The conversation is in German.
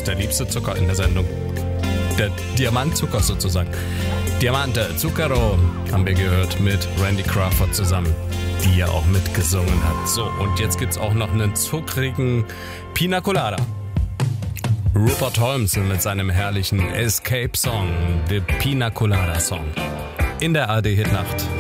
ist der liebste Zucker in der Sendung. Der Diamantzucker sozusagen. Diamante, Zucchero haben wir gehört mit Randy Crawford zusammen, die ja auch mitgesungen hat. So, und jetzt gibt's auch noch einen zuckrigen Pina Colada. Rupert Holmes mit seinem herrlichen Escape-Song, The Pina Colada Song. In der ARD-Hitnacht.